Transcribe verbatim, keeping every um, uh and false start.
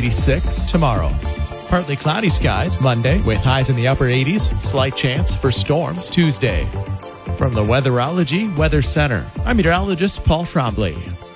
eighty-six tomorrow. Partly cloudy skies Monday with highs in the upper eighties. Slight chance for storms Tuesday. From the Weatherology Weather Center, I'm meteorologist Paul Trombley.